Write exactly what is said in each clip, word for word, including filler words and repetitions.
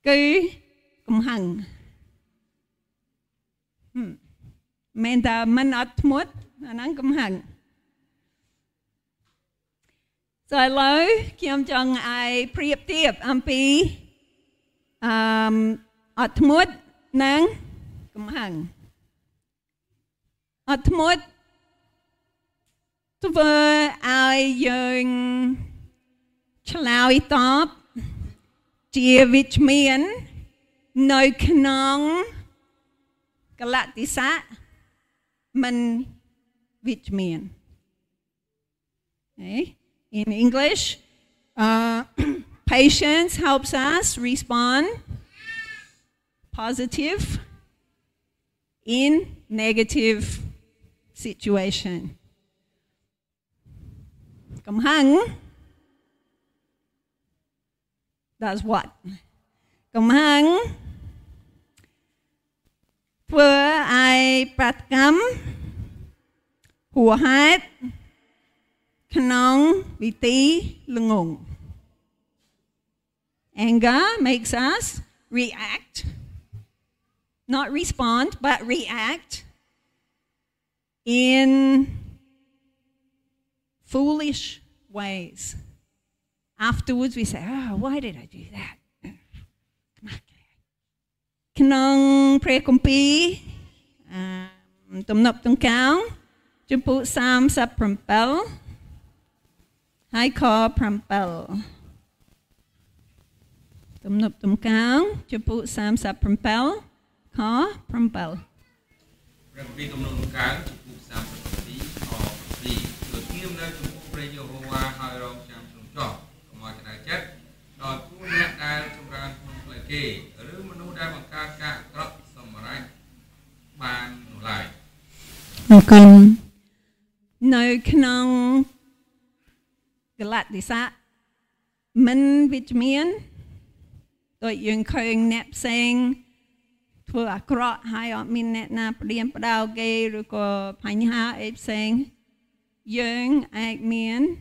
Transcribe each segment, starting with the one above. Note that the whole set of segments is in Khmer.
cứ cũng hằng mình ta mình ở mốt nó cũng hằng rồi lời kiếm chồng ai priệp tiếp âm pi ở mốt nắng cũng hằng ở mốt tôi vừa ai dừng chào ý tóm chia vịt miên nơi khăn cái lạ tí xã mình vịt miên. In English, uh, patience helps us respond positive in negative situation. Cầm hăng does what? Cầm hăng vừa ai bắt cắm hùa hát khăn vì tí lưng ngùng. Anger makes us react, not respond, but react in foolish ways. Afterwards we say, oh, why did I do that? Khăn pre compi tụm nộp tụm cáo chụp phụ sam sắp prampel hai kho prampel tụm nộp tụm cáo chụp phụ sam sắp prampel kho prampel prampel tụm nộp tụm cáo chụp phụ sam sắp prampel kho prampel từ nghiêm nơi chụp phụ pre Jehovah hai rong chạm xuống cho mọi cái này chết rồi cũng nhận ra trong ra không phải kê ở đây mình nuôi ra bằng ca ca trọc xong rồi bàn lại còn nơi khăn cái lát đi xa mình vitamin tôi dùng khơi nẹp sen thua akro hai ở min nẹp na điểm đào gây rồi có phải ha ép sen dùng ác miên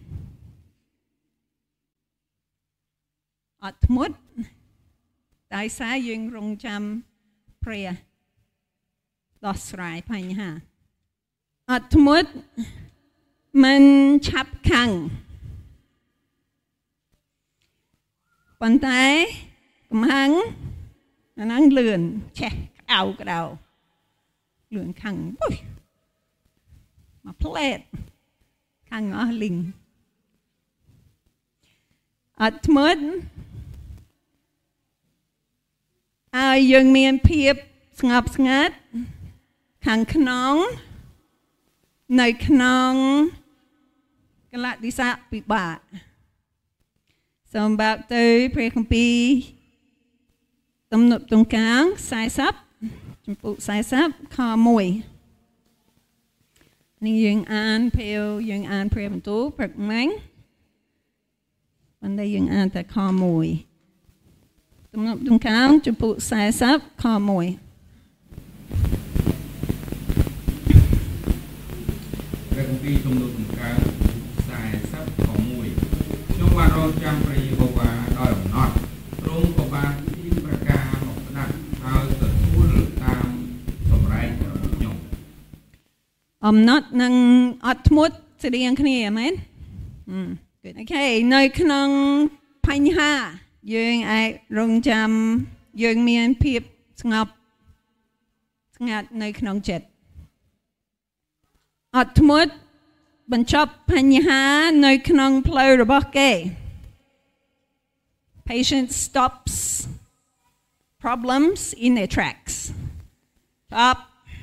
ở mốt tại sao dùng rong chăm prayer đo sải phải ha ở mốt mình chắp khăn bàn tay cầm hăng nó năng lượn che áo cái đầu lượn khăn mà plate khăn ở linh ở mốt ai dương miền phiệp ngập ngát khăn khăn nơi khăn cái lạ đi xa bị bạ xong bạc tới pre không pi tấm nộp tông cáng sai sắp chúng phụ sai sắp kho mùi nên dương an pêu dương an pre bằng tú bạc mánh bên đây dương an tại kho mùi tấm nộp tông cáng chúng phụ sai sắp kho mùi pre không pi tấm nộp tông cáng sai sắp kho mùi trong ba rong chăm pre Jehovah đòi ổng nọt rung của baที่ประกาศออกนักเอาเกิดพูดตามสมไรยง I'm not นังอัดมุดเสียงគ្នាមែន Good okay នៅក្នុងបញ្ហាយើងអាចរងចាំយើងមានភាពស្ងប់ស្ងាត់នៅក្នុងចិត្តអត់មុតបញ្ចប់បញ្ហានៅក្នុងផ្លូវរបស់គេ Patience stops problems in their tracks. Stop.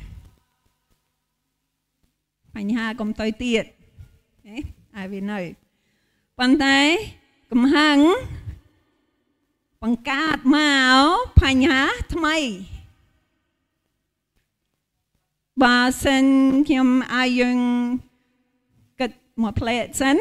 បញ្ហាកុំទៅទៀតហើយវានៅប៉ុន្តែកំហាំងបង្កើតមកបញ្ហាថ្មីបើសិនខ្ញុំឲ្យយើងគិតមកផ្លែសិន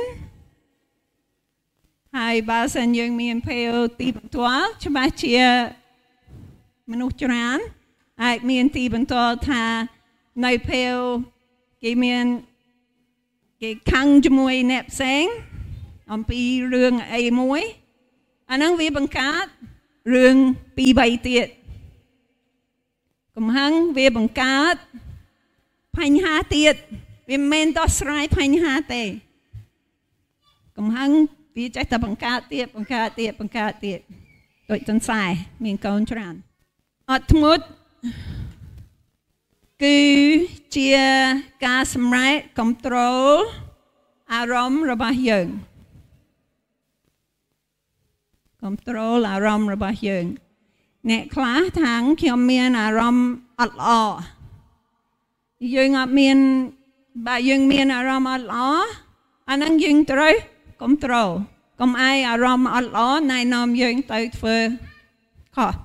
ហើយបើសិនយើងមានពេលទីបន្ទាល់ច្បាស់ជាមនុស្សច្រើនអាចមានទីបន្ទាល់ថានៅពេលគេមានគេខឹងជាមួយអ្នកផ្សេងអំពីរឿងអីមួយអាហ្នឹងវាបង្កើតរឿងពីរបីទៀតកំហឹងវាបង្កើតបញ្ហាទៀតវាមិនមែនដោះស្រាយបញ្ហាទេកំហឹងវាចេះតែបង្កើតទៀតបង្កើតទៀតបង្កើតទៀតដូចទន្សែមានកូនច្រើនអត់ធ្មត់គឺជាការសម្រេច control អារម្មណ៍របស់យើង control អារម្មណ៍របស់យើងអ្នកខ្លះថាងខ្ញុំមានអារម្មណ៍អត់ល្អយើងអត់មានបើយើងមានអារម្មណ៍អត់ល្អអាហ្នឹងយើងត្រូវ control កុំឲ្យអារម្មណ៍អត់ល្អណែនាំយើងទៅធ្វើខុស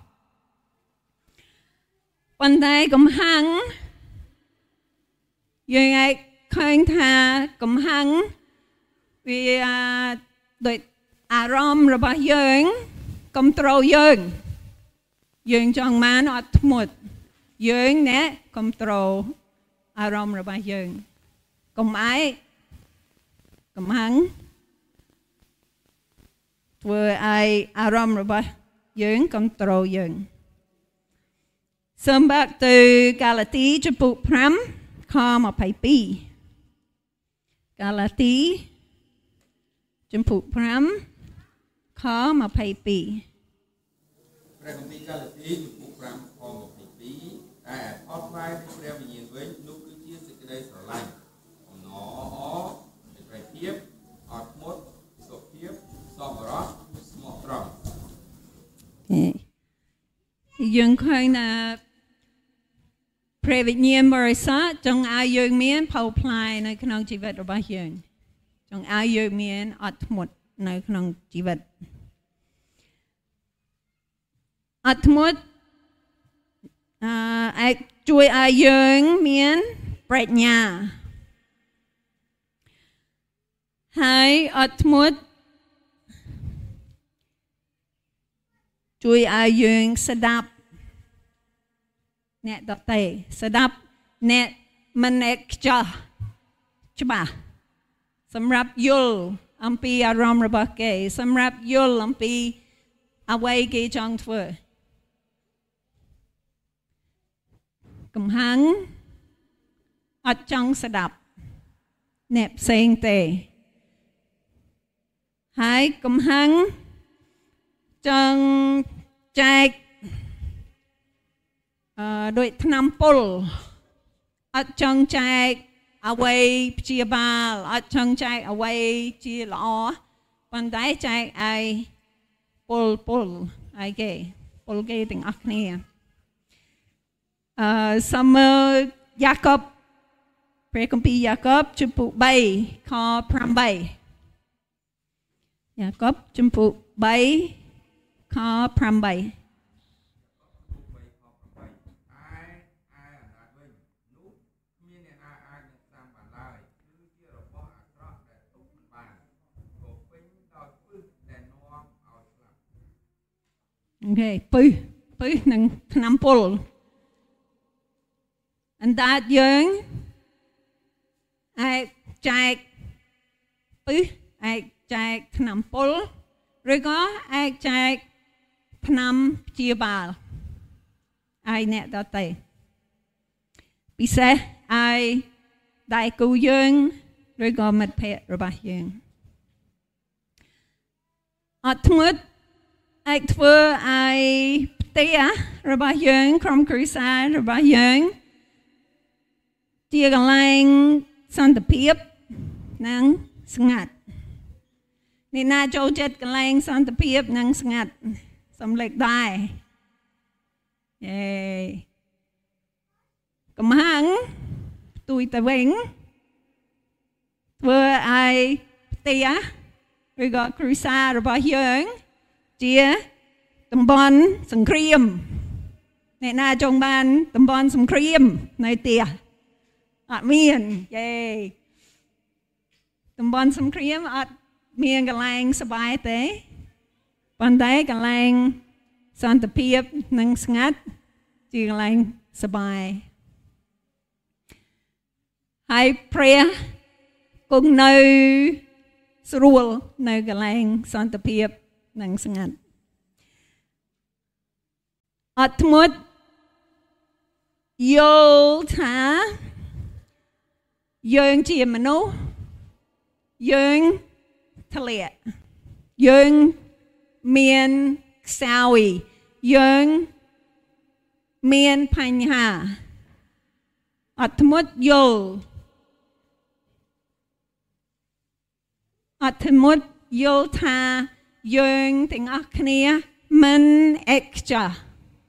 ប៉ុន្តែកំហឹងយើងអាចឃើញថាកំហឹងវាដូចអារម្មណ៍របស់យើង control យើងយើងចង់បានអត់ធ្មត់យើងអ្នក control អារម្មណ៍របស់យើងកុំឲ្យកំហឹងធ្វើឲ្យអារម្មណ៍របស់យើង control យើងសូមបាក់ទៅកាឡាទីចំពុកប្រាំខម្ភៃពីរកាឡាទីចំពុកប្រាំខម្ភៃពីរព្រះគម្ពីរកាឡាទីចំពុកប្រាំខម្ភៃពីរតែអត់ផ្លាយនៃព្រះវិញ្ញាណវិញនោះគឺជាសេចក្តីស្រឡាញ់អំណរអសេចក្តីភាពអត់ធ្មត់សុភាពសប្បុរសស្មោះត្រង់យើងឃើញថាព្រះវិញ្ញាណបរិសុទ្ធចង់ឲ្យយើងមានផៅផ្លាយនៅក្នុងជីវិតរបស់យើងចង់ឲ្យយើងមានអត់ធ្មត់នៅក្នុងជីវិតអត់ធ្មត់អឺអាចជួយឲ្យយើងមានប្រាជ្ញាហើយអត់ធ្មត់ជួយឲ្យយើងស្ដាប់អ្នកដទៃស្ដាប់អ្នកមិនឯកខ្ចោះច្បាស់សម្រាប់យល់អំពីអារម្មណ៍របស់គេសម្រាប់យល់អំពីអ្វីគេចង់ធ្វើកំហឹងអត់ចង់ស្ដាប់អ្នកផ្សេងទេហើយកំហឹងចង់ចែកអឺដូចថ្នាំពុលអត់ចង់ចែកអ្វីព្យាបាលអត់ចង់ចែកអ្វីជាល្អប៉ុន្តែចែកឲ្យពុលពុលឲ្យគេពុលគេទាំងអស់គ្នាអឺសាមើលយ៉ាកបព្រះគម្ពីរយ៉ាកបជំពូកបីខប្រាំបីយ៉ាកបជំពូកបីខប្រាំបីអូខេពឹសពឹសនឹងថ្នាំពុលអណ្ដាតយើងអាចចែកពឹសអាចចែកថ្នាំពុលឬក៏អាចចែកថ្នាំព្យាបាលឲ្យអ្នកដទៃពិសេសឲ្យដៃគូយើងឬក៏មិត្តភក្តិរបស់យើងអត់ធ្មត់អាចធ្វើឲ្យផ្ទះរបស់យើងក្រុមគ្រួសាររបស់យើងជាកន្លែងសន្តិភាពនិងស្ងាត់អ្នកណាចូលចិត្តកន្លែងសន្តិភាពនិងស្ងាត់សំលេចដែរយេកំហឹងផ្ទុយទៅវិញធ្វើឲ្យផ្ទះឬក៏គ្រួសាររបស់យើងជាតំបន់សង្គ្រាមអ្នកណាចង់បានតំបន់សង្គ្រាមនៅផ្ទះអត់មានយេតំបន់សង្គ្រាមអត់មានកន្លែងសុបាយទេប៉ុន្តែកន្លែងសន្តិភាពនិងស្ងាត់ជាកន្លែងសុបាយហើយព្រះគង់នៅស្រួលនៅកន្លែងសន្តិភាពនិងស្ងាត់អត់ធ្មត់យល់ថាយើងជាមនុស្សយើងធ្លាក់យើងមានខ្សោយយើងមានបញ្ហាអត់ធ្មត់យល់អត់ធ្មត់យល់ថាយើងទាំងអស់គ្នាមិនឯកចាស់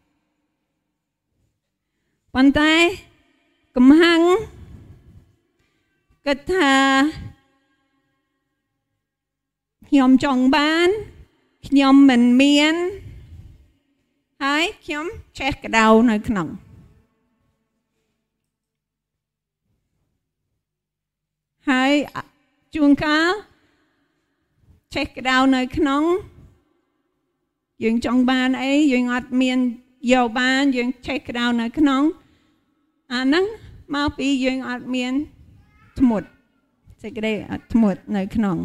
ប៉ុន្តែកំហាំងគិតថាខ្ញុំចង់បានខ្ញុំមិនមានហើយខ្ញុំចេះក្តៅនៅក្នុងហើយជួនកាលចេះក្តៅនៅក្នុងយើងចង់បានអីយើងអត់មានយកបានយើងចេះក្តៅនៅក្នុងអាហ្នឹងមកពីយើងអត់មានធ្មត់សេចក្តីអត់ធ្មត់នៅក្នុង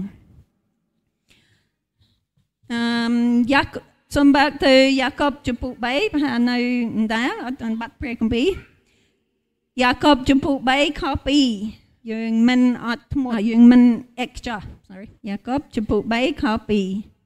អឺយ៉ាកសំបាក់ទៅយ៉ាកបចំពុបីប្រហែលនៅដែរអត់បាត់ព្រះគម្ពីរយ៉ាកបចំពុបីខពីរយើងមិនអត់ធ្មត់យើងមិន extra sorry យ៉ាកបចំពុបីខពីរ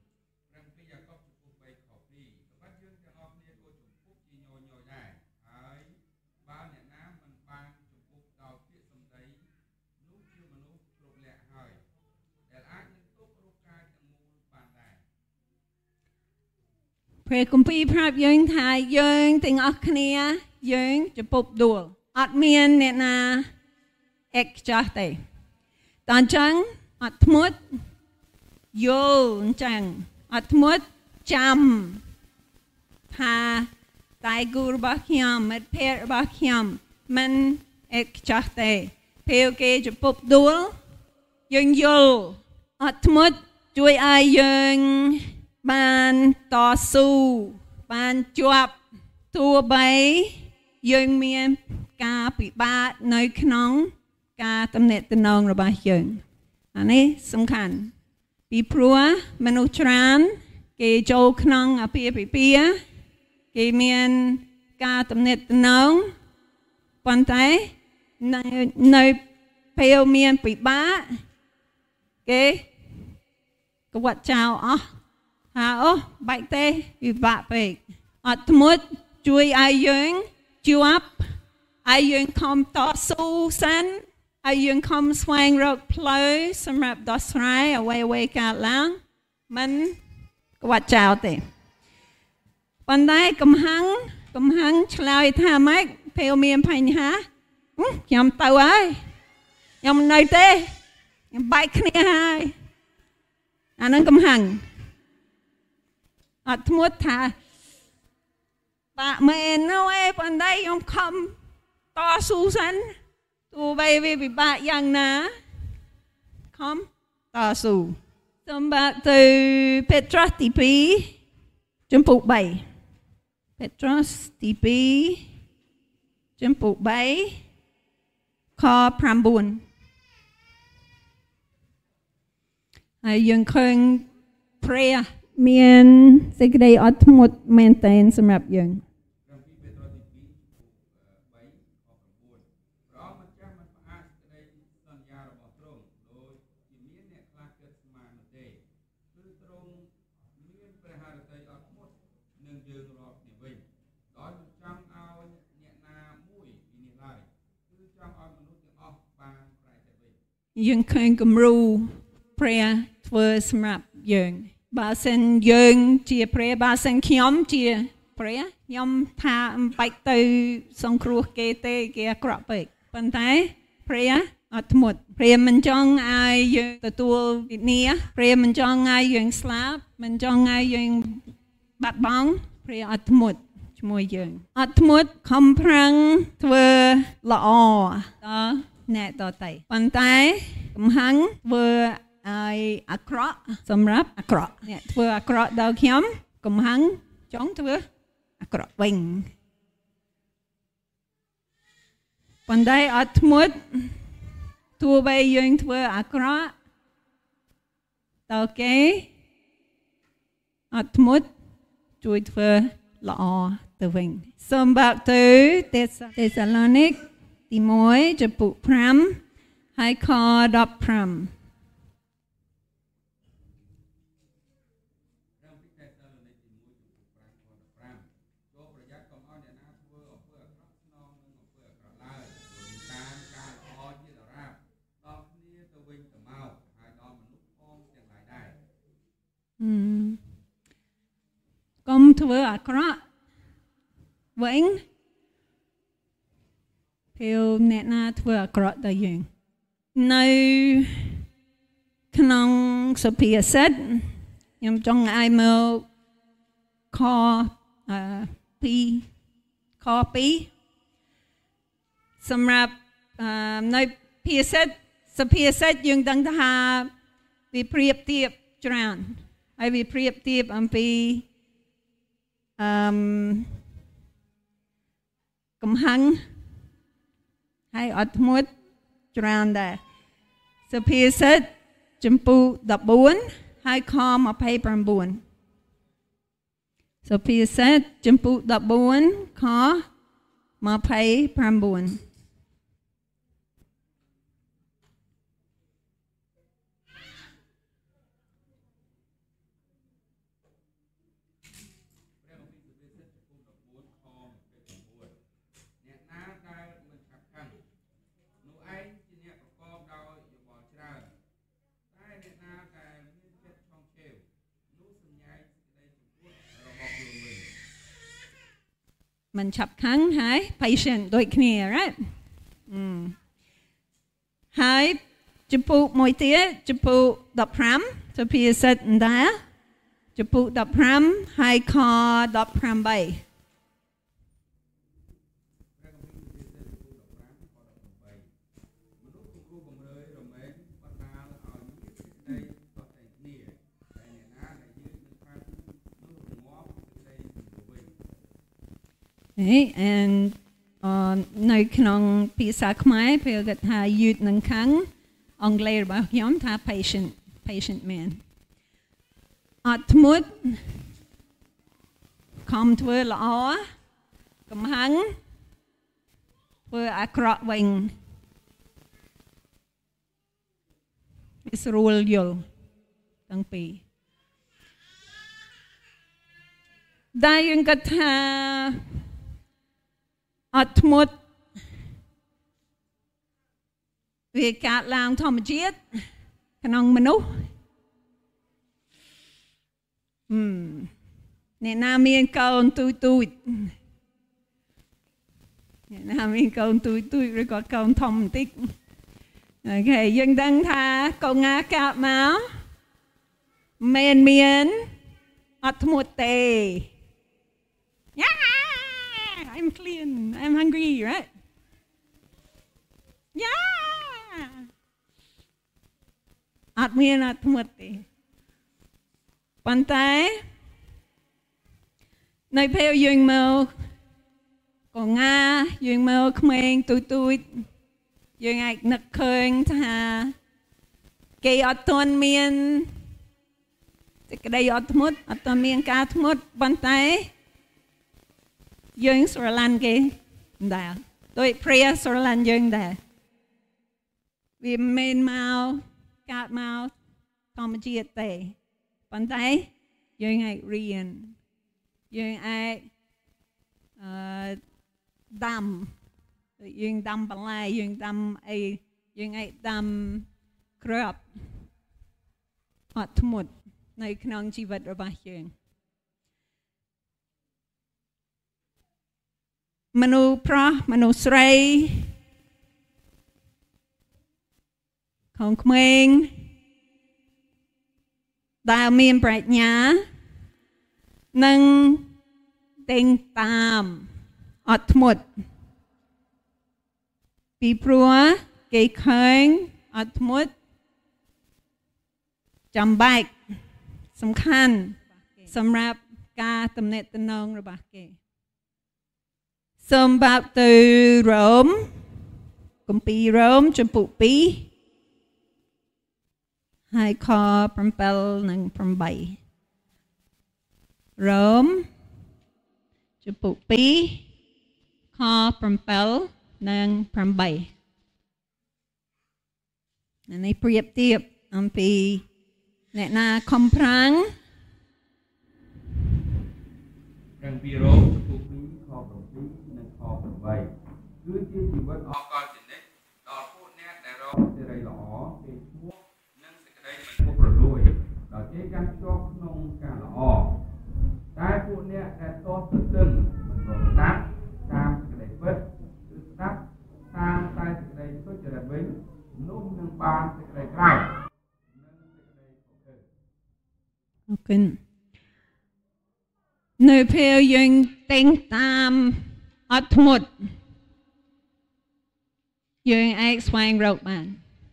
ព្រះគម្ពីរប្រាប់យើងថាយើងទាំងអស់គ្នាយើងចំពុបដួលអត់មានអ្នកណាអេកចាស់ទេតើអញ្ចឹងអត់ធ្មត់យល់អញ្ចឹងអត់ធ្មត់ចាំថាតែគូរបស់ខ្ញុំមិត្តភក្តិរបស់ខ្ញុំមិនអេកចាស់ទេពេលគេចំពុបដួលយើងយល់អត់ធ្មត់ជួយឲ្យយើងបានតស៊ូបានជាប់ទោះបីយើងមានការពិបាកនៅក្នុងការទំនាក់ទំនងរបស់យើងអានេះសំខាន់ពីព្រោះមនុស្សច្រើនគេចូលក្នុងអាពាហ៍ពិពាហ៍គេមានការទំនាក់ទំនងប៉ុន្តែនៅនៅពេលមានពិបាកគេគាត់ចោលអស់ថាអូបែកទេពិបាកពេកអត់ធ្មត់ជួយឲ្យយើងជាប់ឲ្យយើងខំតស៊ូសិនឲ្យយើងខំស្វែងរកផ្លូវសម្រាប់ដោះស្រាយអ្វីអ្វីកើតឡើងមិនគាត់ចោលទេប៉ុន្តែកំហាំងកំហាំងឆ្លើយថាម៉េចពេលមានបញ្ហាខ្ញុំទៅហើយខ្ញុំនៅទេខ្ញុំបែកគ្នាហើយអានឹងកំហាំងអត់ធ្មត់ថាបាក់មែននោះឯងប៉ុន្តែខ្ញុំខំតស៊ូសិនទោះបីវាពិបាកយ៉ាងណាខំតស៊ូសំបាក់ទៅពេត្រុសទីពីរចំពុកបីពេត្រុសទីពីរចំពុកបីខប្រាំបួនហើយយើងឃើញ prayer មានសេចក្តីអត់ធ្មត់មែនទែនសម្រាប់យើងយើងឃើញគំរូ prayer ធ្វើសម្រាប់យើងបើសិនយើងជា prayer បើសិនខ្ញុំជា prayer ខ្ញុំថាមិនបាច់ទៅសង្គ្រោះគេទេគេអាក្រក់ពេកប៉ុន្តែ prayer អត់ធ្មត់ prayer មិនចង់ឲ្យយើងទទួលវិនាស prayer មិនចង់ឲ្យយើងស្លាប់មិនចង់ឲ្យយើងបាត់បង់ prayer អត់ធ្មត់ជាមួយយើងអត់ធ្មត់ខំប្រឹងធ្វើល្អដល់អ្នកដទៃប៉ុន្តែកំហាំងធ្វើឲ្យអាក្រក់សម្រាប់អាក្រក់អ្នកធ្វើអាក្រក់ដល់ខ្ញុំកំហាំងចង់ធ្វើអាក្រក់វិញប៉ុន្តែអត់ធ្មត់ទោះបីយើងធ្វើអាក្រក់ដល់គេអត់ធ្មត់ជួយធ្វើល្អទៅវិញសូមបើកទៅទេសាឡូនីកទីមួយចំពុកប្រាំហើយខដប់ប្រាំកុំធ្វើអាក្រក់វិញពេលអ្នកណាធ្វើអាក្រក់ដល់យើងនៅក្នុងសុភាសិតខ្ញុំចង់ឲ្យមកខអឺពីរខពីរសម្រាប់អឺនៅភាសិតសុភាសិតយើងដឹងថាវាប្រៀបធៀបច្រើនហើយវាប្រៀបធៀបអំពីអឺកំហឹងហើយអត់ធ្មត់ច្រើនដែរសុភាសិតចំពុដប់បួនហើយខម្ភៃប្រាំបួនសុភាសិតចំពុដប់បួនខម្ភៃប្រាំបួនมันฉับครั้งหาย patient ដូចគ្នា right ហើយចំពុមួយទៀតចំពុដប់ប្រាំសុភាសិតដែរចំពុដប់ប្រាំហើយខដប់ប្រាំបីand នៅក្នុងភាសាខ្មែរពេលគេថាយឺតនឹងខឹងអង់គ្លេសរបស់ខ្ញុំថា patient patient man អត់ធ្មត់ខំធ្វើល្អកំហឹងធ្វើអាក្រក់វិញវាស្រួលយល់ទាំងពីរដែលយើងគិតថាអត់ធ្មត់វាកើតឡើងធម្មជាតិក្នុងមនុស្សហឹមអ្នកណាមានកូនទូចទូចអ្នកណាមានកូនទូចទូចឬក៏កូនធំបន្តិចអូខេយើងដឹងថាកូនងាកើតមកមិនមានអត់ធ្មត់ទេ Yeah, I'm clean. I'm hungry, right? Yeah. អត់មានអត់ធ្មត់ទេប៉ុន្តែនៅពេលយើងមកកងងាយើងមកក្មេងទូទូចយើងអាចនឹកឃើញថាគេអត់ទាន់មានសេចក្តីអត់ធ្មត់អត់ទាន់មានការធ្មត់ប៉ុន្តែយើងស្រឡាញ់គេដែរដោយព្រះស្រឡាញ់យើងដែរវាមិនមកកើតមកធម្មជាតិទេប៉ុន្តែយើងអាចរៀនយើងអាចអឺដាំយើងដាំបន្លែយើងដាំអីយើងអាចដាំក្របអត់ធ្មត់នៅក្នុងជីវិតរបស់យើងមនុស្សប្រុសមនុស្សស្រីកូនក្មេងដែលមានប្រាជ្ញានិងតែងតាមអត់ធ្មត់ពីព្រោះគេឃើញអត់ធ្មត់ចាំបាច់សំខាន់សម្រាប់ការទំនាក់ទំនងរបស់គេសូមបើកទៅរ៉ូមគម្ពីររ៉ូមចំពុពីរហើយខ7និង8រ៉ូមចំពោះពីរខ7និង8នេះប្រៀបធៀបអំពីអ្នកណាខំប្រឹងរងពីរោចំពោះពីរខ7និងខ8គឺជាជីវិតអកលជានិច្ចដល់ពួកអ្នកដែលរកសេរីល្អគេឈ្មោះនិងសេចក្តីមិនពុករលួយដល់គេកាន់ជាប់ក្នុងការល្អតែពួកអ្នកដែលតោះទៅទិញមិនរកស្ដាប់តាមសេចក្តីពិតគឺស្ដាប់តាមតែសេចក្តីសុចរិតវិញនោះនឹងបានសេចក្តីក្រោធនិងសេចក្តីខុសខើអូខេនៅពេលយើងតែងតាមអត់ធ្មត់យើងអាចស្វែងរកបាន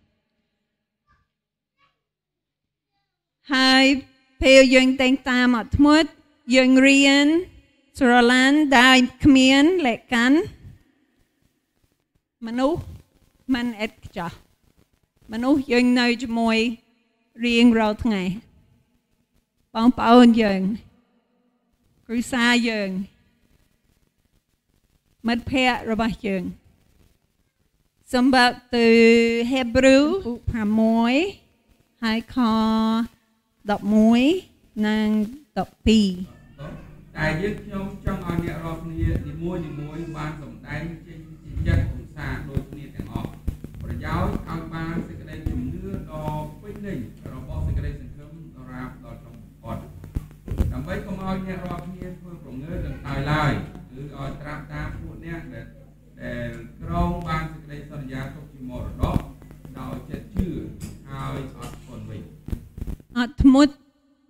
ហើយពេលយើងតែងតាមអត់ធ្មត់យើងរៀនស្រឡាញ់ដែលគ្មានលក្ខខណ្ឌមនុស្សមិនឥតខ្ចោះមនុស្សយើងនៅជាមួយរៀងរាល់ថ្ងៃបងប្អូនយើងគ្រួសារយើងមិត្តភ័ក្តិរបស់យើងសម្បត្តិtừ Hebrew 6ហើយខ11និង12 តែយើងខ្ញុំចង់ឲ្យអ្នករាល់គ្នានីមួយនីមួយបានសម្ដែងចេញជាចិត្តឧស្សាហ៍ដូចគ្នាទាំងអស់ប្រយោជន៍ឲ្យបានសេចក្តីជំនឿដ៏ពេញលេញរបស់សេចក្តីសង្ឃឹមដល់រាបដល់ចុងបំផុតដើម្បីកុំឲ្យអ្នករាល់គ្នាធ្វើប្រងើដល់ហើយឡើយគឺឲ្យត្រាប់តាមពួកអ្នកដែលដែលក្រងបានសេចក្តីសន្យាទុកជាមរតកដោយចិត្តជឿហើយអត់ធន់វិញអត់ធ្មត់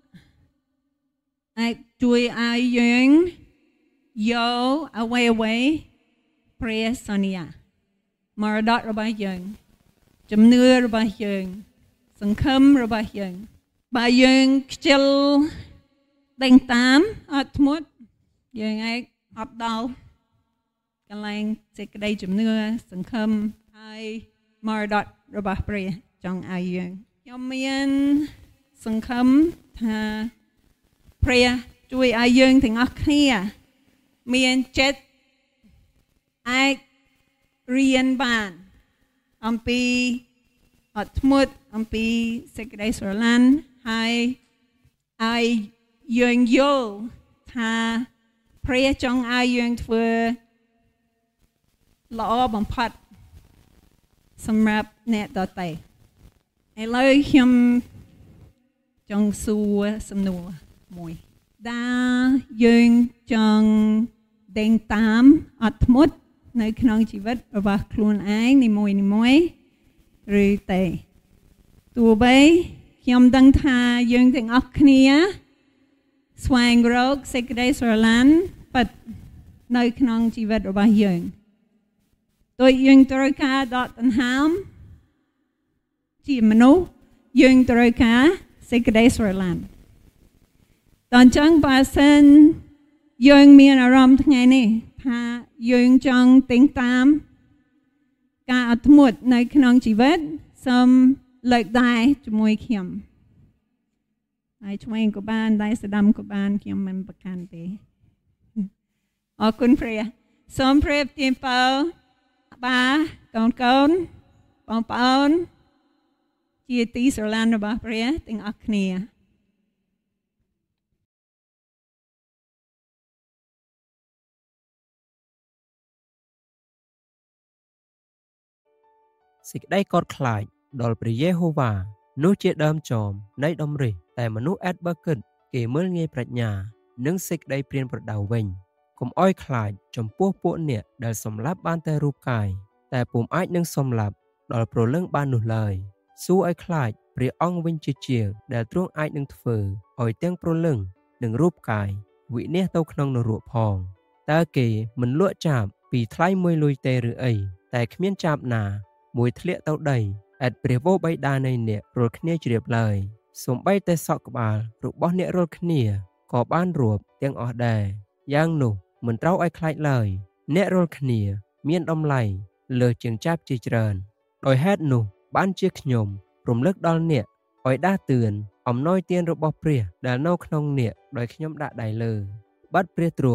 អាចជួយឲ្យយើងយកអ្វីអ្វីព្រះសន្យាមរតករបស់យើងជំនឿរបស់យើងសង្ឃឹមរបស់យើងបើយើងខ្ជិលដេញតាមអត់ធ្មត់យើងអាចអត់ដល់កន្លែងសេចក្តីជំនឿសង្ឃឹមហើយមរតករបស់ព្រះចង់ឲ្យយើងខ្ញុំមានសង្ឃឹមថាព្រះជួយឲ្យយើងទាំងអស់គ្នាមានចិត្តអាចរៀនបានអំពីអត់ធ្មត់អំពីសេចក្តីស្រឡាញ់ហើយឲ្យយើងយល់ថាព្រះចង់ឲ្យយើងធ្វើល្អបំផុតសម្រាប់អ្នកដទៃឥឡូវខ្ញុំចង់សួរសំណួរមួយដែលយើងចង់ដេញតាមអត់ធ្មត់នៅក្នុងជីវិតរបស់ខ្លួនឯងនីមួយនីមួយឬទេទោះបីខ្ញុំដឹងថាយើងទាំងអស់គ្នាស្វែងរកសេចក្តីស្រឡាញ់ពិតនៅក្នុងជីវិតរបស់យើងដោយយើងត្រូវការដកដង្ហើមជាមនុស្សយើងត្រូវការសេចក្តីស្រឡាញ់តើចឹងបើសិនយើងមានអារម្មណ៍ថ្ងៃនេះថាយើងចង់ទិញតាមការអត់ធ្មត់នៅក្នុងជីវិតសូមលើកដៃជាមួយខ្ញុំហើយឆ្វេងក៏បានដៃស្ដាំក៏បានខ្ញុំមិនប្រកាន់ទេអរគុណព្រះសូមព្រះទានពរបាទកូនកូនបងប្អូនជាទីស្រឡាញ់របស់ព្រះទាំងអស់គ្នាសេចក្តីកោតខ្លាចដល់ព្រះយេហូវ៉ានោះជាដើមចមនៃដំរីតែមនុស្សអែតបើគិតគេមើលងាយប្រាជ្ញានិងសេចក្តីព្រានប្រដៅវិញកុំអោយខ្លាចចំពោះពួកអ្នកដែលសម្លាប់បានតែរូបកាយតែពុំអាចនឹងសម្លាប់ដល់ព្រលឹងបាននោះឡើយសួរឲ្យខ្លាចព្រះអង្គវិញជាជាងដែលទ្រង់អាចនឹងធ្វើឲ្យទាំងព្រលឹងនិងរូបកាយវិនាសទៅក្នុងនរកផងតើគេមិនលក់ចាប់ពីថ្លៃមួយលុយទេឬអីតែគ្មានចាប់ណាមួយធ្លាក់ទៅដីអែតព្រះវរបិតានៃអ្នករាល់គ្នាជ្រាបឡើយសូម្បីតែសក់ក្បាលរបស់អ្នករាល់គ្នាក៏បានរួបទាំងអស់ដែរយ៉ាងនោះមិនត្រូវឲ្យខ្លាចឡើយអ្នករាល់គ្នាមានតម្លៃលើសជាងចាប់ជាច្រើនដោយហេតុនោះបានជាខ្ញុំរំលឹកដល់អ្នកឲ្យដាស់តឿនអំណោយទានរបស់ព្រះដែលនៅក្នុងអ្នកដោយខ្ញុំដាក់ដៃលើបាត់ព្រះទ្រង់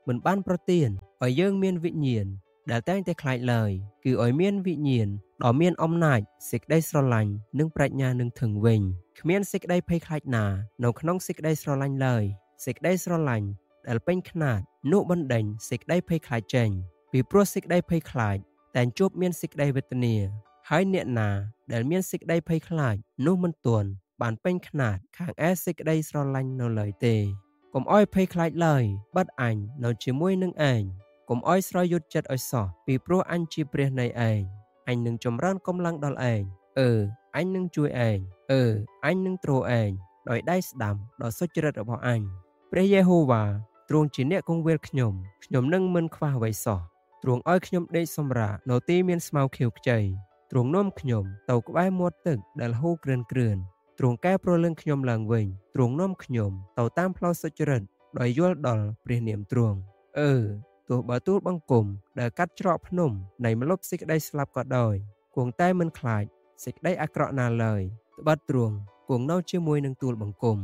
មិនបានប្រទានឲ្យយើងមានវិញ្ញាណដែលតែងតែខ្លាចឡើយគឺឲ្យមានវិញ្ញាណដ៏មានអំណាចសេចក្តីស្រឡាញ់និងប្រាជ្ញានឹងធឹងវិញគ្មានសេចក្តីភ័យខ្លាចណានៅក្នុងសេចក្តីស្រឡាញ់ឡើយសេចក្តីស្រឡាញ់ដែលពេញខ្នាតនោះបណ្ដេញសេចក្តីភ័យខ្លាចចេញពីព្រោះសេចក្តីភ័យខ្លាចតែជួបមានសេចក្តីវេទនាហើយអ្នកណាដែលមានសេចក្តីភ័យខ្លាចនោះមិនទាន់បានពេញខ្នាតខាងឯសេចក្តីស្រឡាញ់នៅឡើយទេកុំឲ្យភ័យខ្លាចឡើយបិទអញនៅជាមួយនឹងឯងកុំឲ្យស្រយុទ្ធចិត្តឲ្យសោះពីព្រោះអញជាព្រះនៃឯងអញនឹងចម្រើនកម្លាំងដល់ឯងអឺអញនឹងជួយឯងអឺអញនឹងទ្រឯងដោយដៃស្ដាំដ៏សុចរិតរបស់អញព្រះយេហូវ៉ាទ្រង់ជាអ្នកគង់វាលខ្ញុំខ្ញុំនឹងមិនខ្វះអ្វីសោះទ្រង់ឲ្យខ្ញុំដេកសម្រាកនៅទីមានស្មៅខៀវខ្ចីទ្រង់នាំខ្ញុំទៅក្បែរមាត់ទឹកដែលហូរគ្រឿនគ្រឿនទ្រង់កែប្រលឹងខ្ញុំឡើងវិញទ្រង់នាំខ្ញុំទៅតាមផ្លូវសុចរិតដោយយល់ដល់ព្រះនាមទ្រង់អឺទោះបើទូលបង្គំដែលកាត់ច្រកភ្នំនៃម្លប់សេចក្តីស្លាប់ក៏ដោយគង់តែមិនខ្លាចសេចក្តីអាក្រក់ណាឡើយត្បិតទ្រង់គង់នៅជាមួយនឹងទូលបង្គំ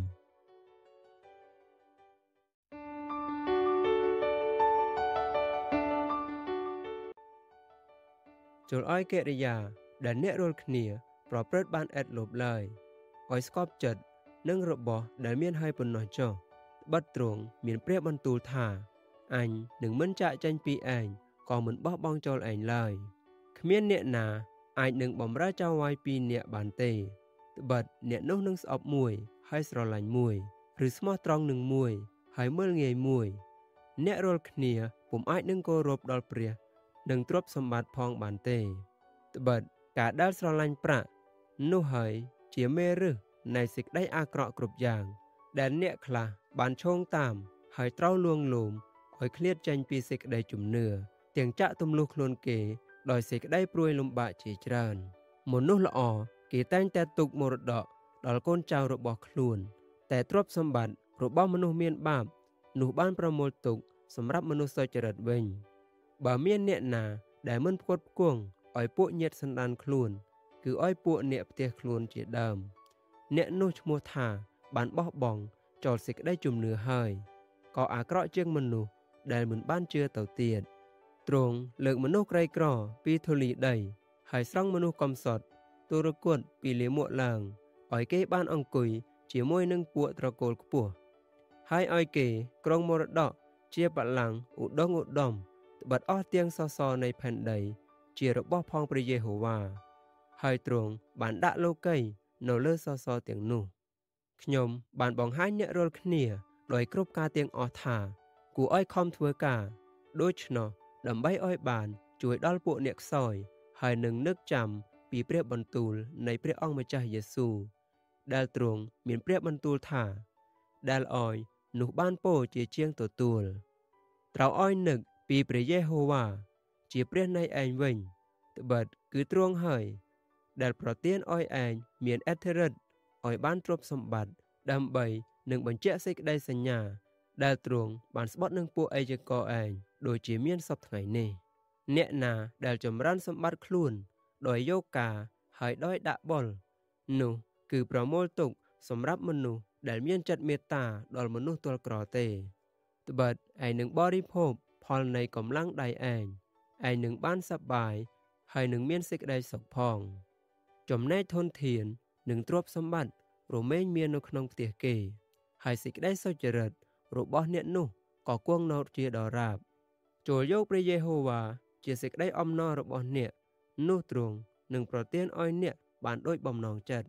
ចូលឲ្យកិរិយាដែលអ្នករាល់គ្នាប្រព្រឹត្តបានឥតលោភឡើយឲ្យស្កប់ចិត្តនឹងរបស់ដែលមានហើយប៉ុណ្ណោះចុះត្បិតទ្រង់មានព្រះបន្ទូលថាអញនឹងមិនចាកចេញពីឯងក៏មិនបោះបង់ចោលឯងឡើយគ្មានអ្នកណាអាចនឹងបម្រើចៅវាយពីរនាក់បានទេត្បិតអ្នកនោះនឹងស្អប់មួយហើយស្រឡាញ់មួយឬស្មោះត្រង់នឹងមួយហើយមើលងាយមួយអ្នករាល់គ្នាពុំអាចនឹងគោរពដល់ព្រះនិងទ្រព្យសម្បត្តិផងបានទេត្បិតការដែលស្រឡាញ់ប្រាក់នោះហើយជាមេរឹសនៃសេចក្តីអាក្រក់គ្រប់យ៉ាងដែលអ្នកខ្លះបានឈោងតាមហើយត្រូវលួងលោមឲ្យឃ្លាតចេញពីសេចក្តីជំនឿទាំងចាក់ទម្លុះខ្លួនគេដោយសេចក្តីព្រួយលំបាកជាច្រើនមនុស្សល្អគេតែងតែទុកមរតកដល់កូនចៅរបស់ខ្លួនតែទ្រព្យសម្បត្តិរបស់មនុស្សមានបាបនោះបានប្រមូលទុកសម្រាប់មនុស្សសុចរិតវិញបើមានអ្នកណាដែលមិនផ្គត់ផ្គង់ឲ្យពួកញាតិសន្តានខ្លួនគឺឲ្យពួកអ្នកផ្ទះខ្លួនជាដើមអ្នកនោះឈ្មោះថាបានបោះបង់ចោលសេចក្តីជំនឿហើយក៏អាក្រក់ជាងមនុស្សដែលមិនបានជឿទៅទៀតទ្រង់លើកមនុស្សក្រីក្រពីធូលីដីហើយស្រង់មនុស្សកំសត់ទុរគតពីលាមកឡើងឲ្យគេបានអង្គុយជាមួយនឹងពួកត្រកូលខ្ពស់ហើយឲ្យគេក្រុងមរតកជាបល្ល័ង្កឧដុង្គឧត្តមត្បិតអស់ទាំងសសរនៃផែនដីជារបស់ផងព្រះយេហូវ៉ាហើយទ្រង់បានដាក់លោកីនៅលើសសរទាំងនោះខ្ញុំបានបង្ហាញអ្នករាល់គ្នាដោយគ្រប់ការទាំងអស់ថាគួរឲ្យខំធ្វើការដូច្នោះដើម្បីឲ្យបានជួយដល់ពួកអ្នកខ្សោយហើយនឹងនឹកចាំពីព្រះបន្ទូលនៃព្រះអង្គម្ចាស់យេស៊ូវដែលទ្រង់មានព្រះបន្ទូលថាដែលអោយនោះបានពោជាជាងទទួលត្រូវឲ្យនឹកពីព្រះយេហូវ៉ាជាព្រះនៃឯងវិញត្បិតគឺទ្រង់ហើយដែលប្រទានឲ្យឯងមានអធិរិទ្ធឲ្យបានទ្រព្យសម្បត្តិដើម្បីនឹងបញ្ជាក់សេចក្តីសញ្ញាដែលទ្រង់បានស្បត់នឹងពួកអេយករឯងដូចជាមានសពថ្ងៃនេះអ្នកណាដែលចម្រើនសម្បត្តិខ្លួនដោយយកការហើយដោយដាក់បុលនោះគឺប្រមូលទុកសម្រាប់មនុស្សដែលមានចិត្តមេត្តាដល់មនុស្សទាល់ក្រទេត្បិតឯងនឹងបរិភោគផលនៃកម្លាំងដៃឯងឯងនឹងបានសប្បាយហើយនឹងមានសេចក្តីសុខផងចំណែកធនធាននិងទ្រព្យសម្បត្តិរមែងមាននៅក្នុងផ្ទះគេហើយសេចក្តីសុចរិតរបស់អ្នកនោះក៏គង់នៅជាដរាបចូលយកព្រះយេហូវ៉ាជាសេចក្តីអំណររបស់អ្នកនោះទ្រង់នឹងប្រទានឲ្យអ្នកបានដូចបំណងចិត្ត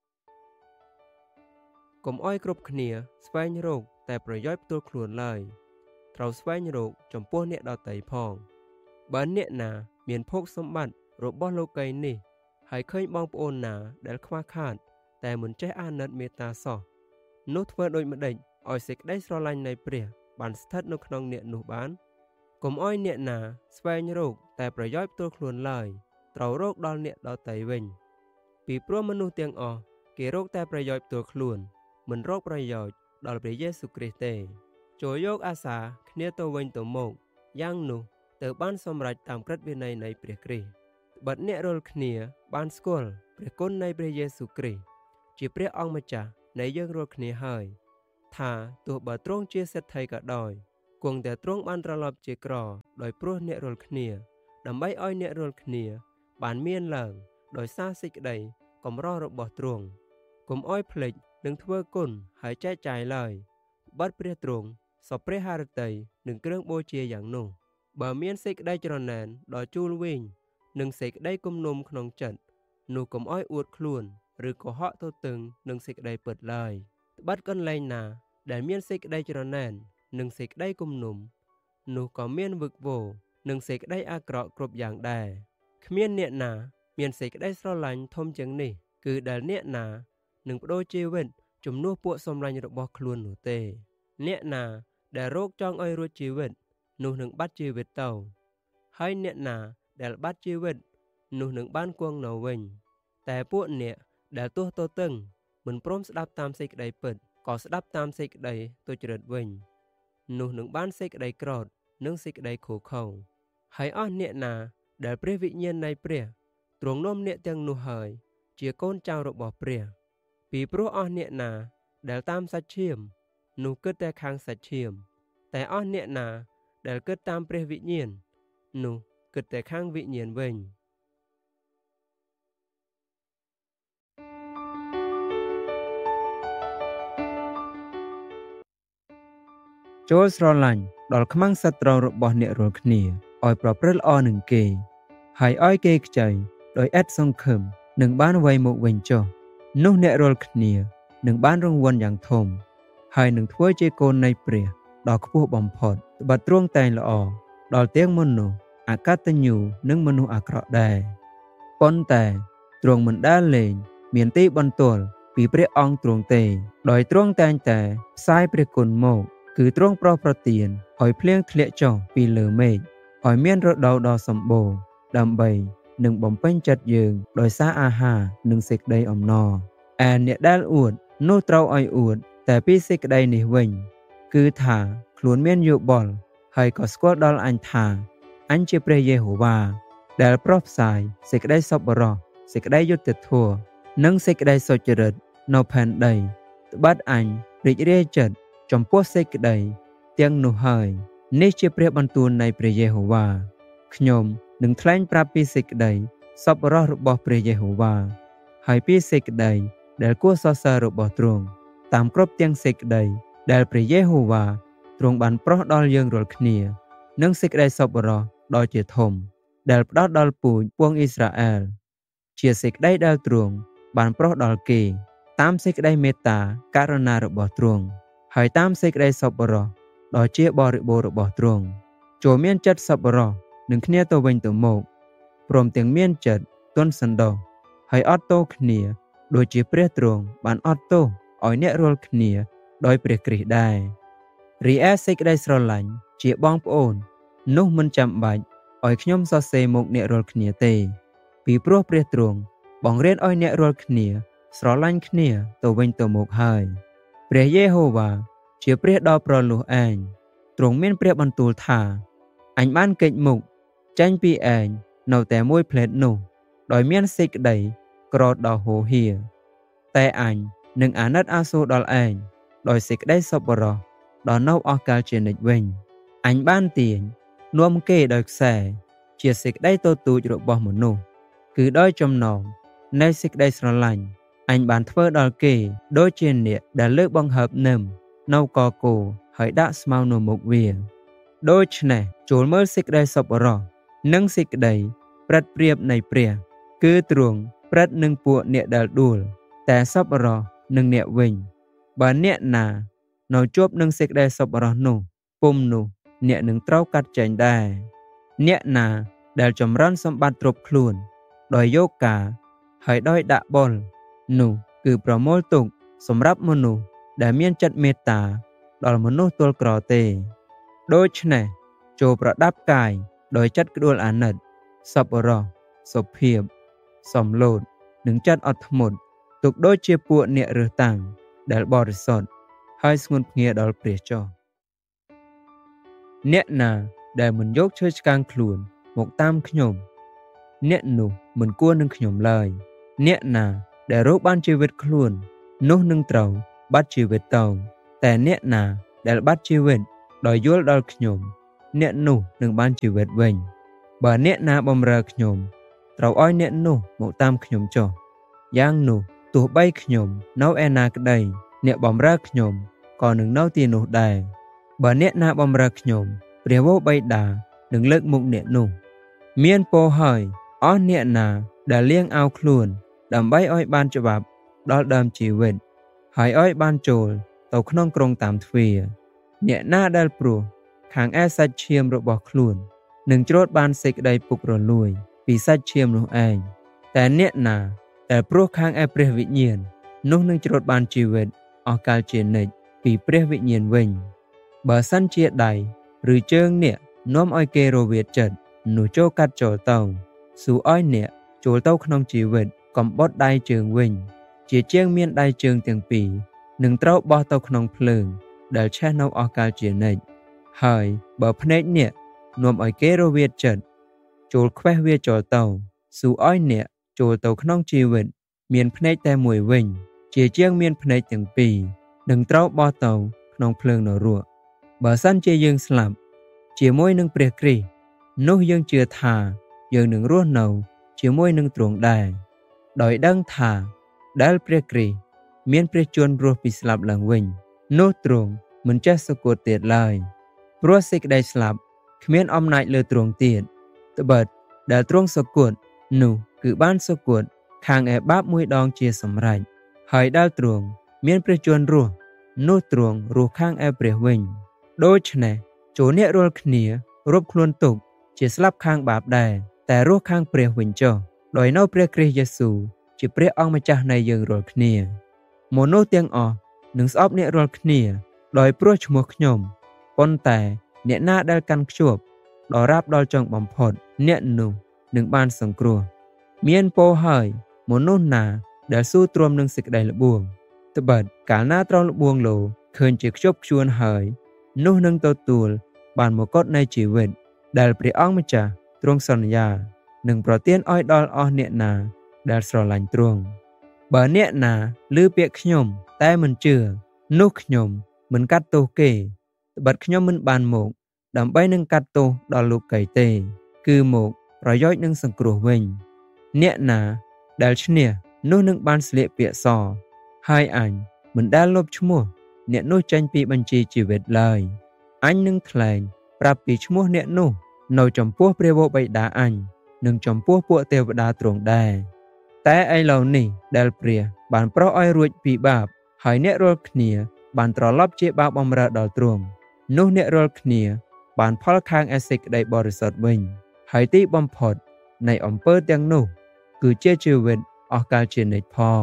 កុំឲ្យគ្រប់គ្នាស្វែងរកតែប្រយោជន៍ផ្ទាល់ខ្លួនឡើយត្រូវស្វែងរកចំពោះអ្នកដទៃផងបើអ្នកណាមានភោគសម្បត្តិរបស់លោកីយ៍នេះហើយឃើញបងប្អូនណាដែលខ្វះខាតតែមិនចេះអាណិតមេត្តាសោះនោះធ្វើដូចម្ដេចឲ្យសេចក្តីស្រឡាញ់នៃព្រះបានស្ថិតនៅក្នុងអ្នកនោះបានកុំឲ្យអ្នកណាស្វែងរកតែប្រយោជន៍ផ្ទាល់ខ្លួនឡើយត្រូវរកដល់អ្នកដទៃវិញពីព្រោះមនុស្សទាំងអស់គេរកតែប្រយោជន៍ផ្ទាល់ខ្លួនមិនរកប្រយោជន៍ដល់ព្រះយេស៊ូវគ្រីស្ទទេចូលយកអាសាគ្នាទៅវិញទៅមកយ៉ាងនោះទៅបានសម្រេចតាមក្រឹតវិន័យនៃព្រះគ្រីស្ទត្បិតអ្នករាល់គ្នាបានស្គាល់ព្រះគុណនៃព្រះយេស៊ូវគ្រីស្ទជាព្រះអង្គម្ចាស់នៃយើងរាល់គ្នាហើយថាទោះបើទ្រង់ជាសេដ្ឋីក៏ដោយគង់តែទ្រង់បានត្រឡប់ជាក្រដោយព្រោះអ្នករាល់គ្នាដើម្បីឲ្យអ្នករាល់គ្នាបានមានឡើងដោយសារសេចក្តីកម្ររបស់ទ្រង់កុំឲ្យភ្លេចនឹងធ្វើគុណហើយចែកចាយឡើយបាត់ព្រះទ្រង់សពព្រះハរតីនឹងគ្រឿងបូជាយ៉ាងនោះបើមានសេចក្តីច្រណែនដ៏ជូលវិញនិងសេចក្តីគំនុំក្នុងចិត្តនោះកុំឲ្យអួតខ្លួនឬកុហកទទឹងនឹងសេចក្តីពិតឡើយត្បិតកន្លែងណាដែលមានសេចក្តីច្រណែននិងសេចក្តីគំនុំនោះក៏មានវឹកវរនិងសេចក្តីអាក្រក់គ្រប់យ៉ាងដែរគ្មានអ្នកណាមានសេចក្តីស្រឡាញ់ធំជាងនេះគឺដែលអ្នកណានឹងបដូរជីវិតជំនួសពួកសម្លាញ់របស់ខ្លួននោះទេអ្នកណាដែលរកចង់ឲ្យរួចជីវិតនោះនឹងបាត់ជីវិតទៅហើយអ្នកណាដែលបាត់ជីវិតនោះនឹងបានគង់នៅវិញតែពួកអ្នកដែលទោះទទឹងមិនព្រមស្ដាប់តាមសេចក្តីពិតក៏ស្ដាប់តាមសេចក្តីទុច្ចរិតវិញនោះនឹងបានសេចក្តីក្រោធនិងសេចក្តីខូខើហើយអស់អ្នកណាដែលព្រះវិញ្ញាណនៃព្រះទ្រង់នាំអ្នកទាំងនោះហើយជាកូនចៅរបស់ព្រះពីព្រោះអស់អ្នកណាដែលតាមសាច់ឈាមនោះគិតតែខាងសាច់ឈាមតែអស់អ្នកណាដែលគិតតាមព្រះវិញ្ញាណនោះគិតតែខាងវិញ្ញាណវិញចូលស្រឡាញ់ដល់ខ្មាំងសត្រូវរបស់អ្នករាល់គ្នាឲ្យប្រព្រឹត្តល្អនឹងគេហើយឲ្យគេខ្ចីដោយឥតសង្ឃឹមនឹងបានវ័យមកវិញចុះនោះអ្នករាល់គ្នានឹងបានរង្វាន់យ៉ាងធំហើយនឹងធ្វើជាកូននៃព្រះដ៏ខ្ពស់បំផុតត្បិតទ្រង់តែងល្អដល់ទាំងមនុស្សអកតញ្ញូនិងមនុស្សអាក្រក់ដែរប៉ុន្តែទ្រង់មិនដែលលែងមានទីបន្ទាល់ពីព្រះអង្គទ្រង់ទេដោយទ្រង់តែងតែផ្សាយព្រះគុណមកគឺទ្រង់ប្រោសប្រទានឲ្យភ្លៀងធ្លាក់ចុះពីលើមេឃឲ្យមានរដូវដ៏សម្បូរដើម្បីនឹងបំពេញចិត្តយើងដោយសារអាហារនិងសេចក្តីអំណរឯអ្នកដែលអួតនោះត្រូវឲ្យអួតតែពីសេចក្តីនេះវិញគឺថាខ្លួនមានយោបល់ហើយក៏ស្គាល់ដល់អញថាអញជាព្រះយេហូវ៉ាដែលប្រោសផ្សាយសេចក្តីសប្បុរសសេចក្តីយុត្តិធម៌និងសេចក្តីសុចរិតនៅផែនដីត្បិតអញរីករាយចិត្តចំពោះសេចក្តីទាំងនោះហើយនេះជាព្រះបន្ទូលនៃព្រះយេហូវ៉ាខ្ញុំនឹងថ្លែងប្រាប់ពីសេចក្តីសប្បុរសរបស់ព្រះយេហូវ៉ាហើយពីសេចក្តីដែលគួរសរសើររបស់ទ្រង់តាមគ្រប់ទាំងសេចក្តីដែលព្រះយេហូវ៉ាទ្រង់បានប្រោសដល់យើងរាល់គ្នានិងសេចក្តីសប្បុរសដ៏ជាធំដែលផ្ដោតដល់ពូជពួកអ៊ីស្រាអែលជាសេចក្តីដែលទ្រង់បានប្រោសដល់គេតាមសេចក្តីមេត្តាករុណារបស់ទ្រង់ហើយតាមសេចក្តីសប្បុរសដ៏ជាបរិបូរណ៍របស់ទ្រង់ចូលមានចិត្តសប្បុរសនឹងគ្នាទៅវិញទៅមកព្រមទាំងមានចិត្តទន់សន្តោសហើយអត់ទោសគ្នាដូចជាព្រះទ្រង់បានអត់ទោសឲ្យអ្នករាល់គ្នាដោយព្រះគ្រីស្ទដែររីឯសេចក្តីស្រឡាញ់ជាបងប្អូននោះមិនចាំបាច់ឲ្យខ្ញុំសរសេរមកអ្នករាល់គ្នាទេពីព្រោះព្រះទ្រង់បង្រៀនឲ្យអ្នករាល់គ្នាស្រឡាញ់គ្នាទៅវិញទៅមកហើយព្រះយេហូវ៉ាជាព្រះដ៏ប្រលោះឯងទ្រង់មានព្រះបន្ទូលថាអញបានគេចមុខចេញពីឯងនៅតែមួយផ្លែតនោះដោយមានសេចក្តីក្រោធដ៏ហូរហៀតែអញនឹងអាណិតអាសូរដល់ឯងដោយសេចក្តីសប្បុរសដ៏នៅអស់កលជានិច្ចវិញអញបានទាញនាំគេដោយខ្សែជាសេចក្តីទទូចរបស់មនុស្សគឺដោយចំណងនៃសេចក្តីស្រឡាញ់អញបានធ្វើដល់គេដូចជាអ្នកដែលលើកបង្ហើបនឹមនៅកកូហើយដាក់ស្មៅនៅមុខវាដូច្នេះចូលមើលសេចក្តីសប្បុរសនិងសេចក្តីប្រិតប្រៀបនៃព្រះគឺទ្រង់ប្រិតនឹងពួកអ្នកដែលដួលតែសប្បុរសនឹងអ្នកវិញបើអ្នកណានៅជាប់នឹងសេចក្តីសប្បុរសនោះពុំនោះអ្នកនឹងត្រូវកាត់ចែងដែរអ្នកណាដែលចម្រើនសម្បត្តិទ្រព្យខ្លួនដោយយកការហើយដោយដាក់បុលនោះគឺប្រមូលទុកសម្រាប់មនុស្សដែលមានចិត្តមេត្តាដល់មនុស្សទល់ក្រទេដូច្នេះចូលប្រដាប់កាយដោយចិត្តក្ដួលអាណិតសប្បុរសសុភាពសំឡូតនិងចិត្តអត់ធ្មត់ទុកដូចជាពួកអ្នករើសតាំងដែលបរិសុទ្ធហើយស្ងួនភ្ងាដល់ព្រះចុះអ្នកណាដែលមិនយកឈើឆ្កាងខ្លួនមកតាមខ្ញុំអ្នកនោះមិនគួរនឹងខ្ញុំឡើយអ្នកណាដែលរកបានជីវិតខ្លួននោះនឹងត្រូវបាត់ជីវិតទៅតែអ្នកណាដែលបាត់ជីវិតដោយយល់ដល់ខ្ញុំអ្នកនោះនឹងបានជីវិតវិញបើអ្នកណាបម្រើខ្ញុំត្រូវឲ្យអ្នកនោះមកតាមខ្ញុំចុះយ៉ាងនោះទោះបីខ្ញុំនៅឯណាក្តីអ្នកបម្រើខ្ញុំក៏នឹងនៅទីនោះដែរបើអ្នកណាបម្រើខ្ញុំព្រះវរបិតានឹងលើកមុខអ្នកនោះមានពរហើយអស់អ្នកណាដែលលៀងអោខ្លួនដើម្បីឲ្យបានច្បាប់ដល់ដើមជីវិតហើយឲ្យបានចូលទៅក្នុងក្រុងតាមទ្វារអ្នកណាដែលព្រោះខាងឯសាច់ឈាមរបស់ខ្លួននឹងច្រូតបានសេចក្តីពុករលួយពីសាច់ឈាមនោះឯងតែអ្នកណាដែលព្រោះខាងឯព្រះវិញ្ញាណនោះនឹងច្រូតបានជីវិតអស់កលជានិច្ចពីព្រះវិញ្ញាណវិញបើសិនជាដៃឬជើងអ្នកនាំឲ្យគេរវាទចិត្តនោះចូលកាត់ចូលទៅសួរឲ្យអ្នកចូលទៅក្នុងជីវិតកំបុតដៃជើងវិញជាជាងមានដៃជើងទាំងពីរនឹងត្រូវបោះទៅក្នុងភ្លើងដែលឆេះនៅអស់កលជានិច្ចហើយបើភ្នែកអ្នកនាំឲ្យគេរវាទចិត្តចូលខ្វេះវាចូលទៅសួរឲ្យអ្នកចូលទៅក្នុងជីវិតមានភ្នែកតែមួយវិញជាជាងមានភ្នែកទាំងពីរនឹងត្រូវបោះទៅក្នុងភ្លើងនរកបើសិនជាយើងស្លាប់ជាមួយនឹងព្រះគ្រីស្ទនោះយើងជឿថាយើងនឹងរស់នៅជាមួយនឹងទ្រង់ដែរដោយដឹងថាដែលព្រះគ្រីស្ទមានព្រះជន្មរស់ពីស្លាប់ឡើងវិញនោះទ្រង់មិនចេះសគត់ទៀតឡើយព្រោះសេចក្តីស្លាប់គ្មានអំណាចលើទ្រង់ទៀតត្បិតដែលទ្រង់សគត់នោះគឺបានសគត់ខាងឯបាបមួយដងជាសម្រេចហើយដែលទ្រង់មានព្រះជន្មរស់នោះទ្រង់រស់ខាងឯព្រះវិញដូច្នេះចូលអ្នករាល់គ្នារួបខ្លួនទុកជាស្លាប់ខាងបាបដែរតែរស់ខាងព្រះវិញចុះដោយនៅព្រះគ្រីស្ទយេស៊ូវជាព្រះអង្គម្ចាស់នៃយើងរាល់គ្នាមនុស្សទាំងអស់នឹងស្អប់អ្នករាល់គ្នាដោយព្រោះឈ្មោះខ្ញុំប៉ុន្តែអ្នកណាដែលកាន់ខ្ជាប់ដល់រាបដល់ចុងបំផុតអ្នកនោះនឹងបានសង្គ្រោះមានពរហើយមនុស្សណាដែលស៊ូទ្រាំនឹងសេចក្តីល្បួងត្បិតកាលណាត្រង់ល្បួងលោឃើញជាខ្ជាប់ខ្ជួនហើយនោះនឹងទទួលបានមកុដនៃជីវិតដែលព្រះអង្គម្ចាស់ទ្រង់សន្យានឹងប្រទានឲ្យដល់អស់អ្នកណាដែលស្រឡាញ់ទ្រង់បើអ្នកណាឮពាក្យខ្ញុំតែមិនជឿនោះខ្ញុំមិនកាត់ទោសគេត្បិតខ្ញុំមិនបានមកដើម្បីនឹងកាត់ទោសដល់លោកីទេគឺមកប្រយោជន៍នឹងសង្គ្រោះវិញអ្នកណាដែលឈ្នះនោះនឹងបានស្លៀកពាក្យសហើយអញមិនដែលលុបឈ្មោះអ្នកនោះចេញពីបញ្ជីជីវិតឡើយអញនឹងថ្លែងប្រាប់ពីឈ្មោះអ្នកនោះនៅចំពោះព្រះវរបិតាអញនិងចំពោះពួកទេវតាទ្រង់ដែរតែឥឡូវនេះដែលព្រះបានប្រោសឲ្យរួចពីបាបហើយអ្នករាល់គ្នាបានត្រឡប់ជាបាបបម្រើដល់ទ្រង់នោះអ្នករាល់គ្នាបានផលខាងឯសេចក្តីបរិសុទ្ធវិញហើយទីបំផុតនៃអំពើទាំងនោះគឺជាជីវិតអស់កលជានិច្ចផង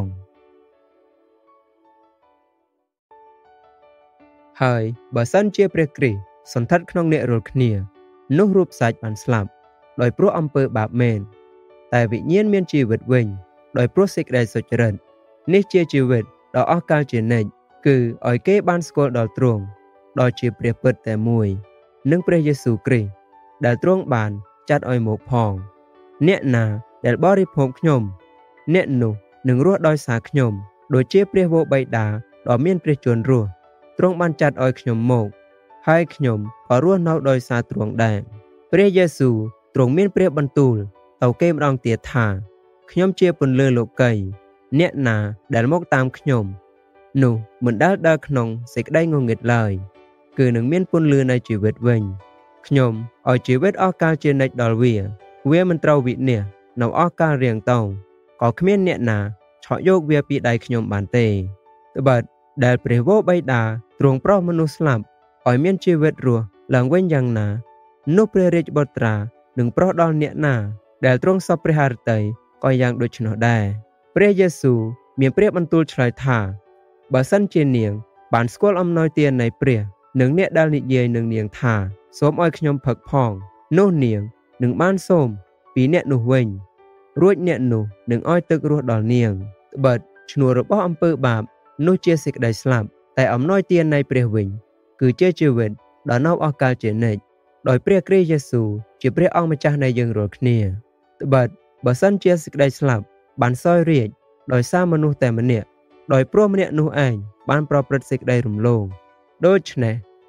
ហើយបើសិនជាព្រះគ្រីស្ទសន្ធិដ្ឋក្នុងអ្នករាល់គ្នានោះរូបសាច់បានស្លាប់ដោយព្រោះអំពើបាបមែនតែវិញ្ញាណមានជីវិតវិញដោយព្រោះសេចក្តីសុចរិតនេះជាជីវិតដ៏អស់កលជានិច្ចគឺឲ្យគេបានស្គាល់ដល់ទ្រង់ដ៏ជាព្រះពិតតែមួយនិងព្រះយេស៊ូវគ្រីស្ទដែលទ្រង់បានចាត់ឲ្យមកផងអ្នកណាដែលបរិភោគខ្ញុំអ្នកនោះនឹងរស់ដោយសារខ្ញុំដូចជាព្រះវរបិតាដ៏មានព្រះជន្មរស់ទ្រង់បានចាត់ឲ្យខ្ញុំមកហើយខ្ញុំក៏រស់នៅដោយសារទ្រង់ដែរព្រះយេស៊ូវទ្រង់មានព្រះបន្ទូលទៅគេម្ដងទៀតថាខ្ញុំជាពន្លឺលោកីអ្នកណាដែលមកតាមខ្ញុំនោះមិនដែលដើរក្នុងសេចក្តីងងឹតឡើយគឺនឹងមានពន្លឺនៃជីវិតវិញខ្ញុំឲ្យជីវិតអស់កលជានិច្ចដល់វាវាមិនត្រូវវិនាសនៅអស់កលរៀងតោងក៏គ្មានអ្នកណាឆក់យកវាពីដៃខ្ញុំបានទេត្បិតដែលព្រះវរបិតាទ្រង់ប្រោសមនុស្សស្លាប់ឲ្យមានជីវិតរស់ឡើងវិញយ៉ាងណានោះព្រះរាជបុត្រានឹងប្រោសដល់អ្នកណាដែលទ្រង់សពព្រះハរតីក៏យ៉ាងដូច្នោះដែរព្រះយេស៊ូវមានព្រះបន្ទូលឆ្លើយថាបើសិនជានាងបានស្គាល់អំណោយទាននៃព្រះនិងអ្នកដែលនិយាយនឹងនាងថាសូមឲ្យខ្ញុំផឹកផងនោះនាងនឹងបានសូមពីអ្នកនោះវិញរួចអ្នកនោះនឹងឲ្យទឹករស់ដល់នាងត្បិតឈ្នួលរបស់អំពើបាបនោះជាសេចក្តីស្លាប់តែអំណោយទាននៃព្រះវិញគឺជាជីវិតដ៏នៅអស់កលជានិច្ចដោយព្រះគ្រីស្ទយេស៊ូវជាព្រះអង្គម្ចាស់នៃយើងរាល់គ្នាត្បិតបើសិនជាសេចក្តីស្លាប់បានសោយរាជ្យដោយសារមនុស្សតែម្នាក់ដោយព្រោះម្នាក់នោះឯងបានប្រព្រឹត្តសេចក្តីរំលងដូច្នេះ